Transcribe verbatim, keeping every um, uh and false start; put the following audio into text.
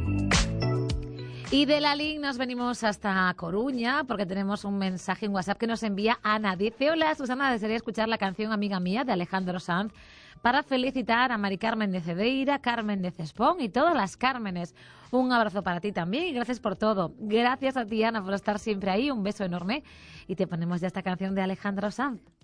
Y de la Link nos venimos hasta Coruña porque tenemos un mensaje en WhatsApp que nos envía Ana. Dice: hola Susana, desearía escuchar la canción Amiga Mía de Alejandro Sanz para felicitar a Mari Carmen de Cedeira, Carmen de Cespón y todas las Cármenes. Un abrazo para ti también y gracias por todo. Gracias a ti, Ana, por estar siempre ahí. Un beso enorme y te ponemos ya esta canción de Alejandro Sanz.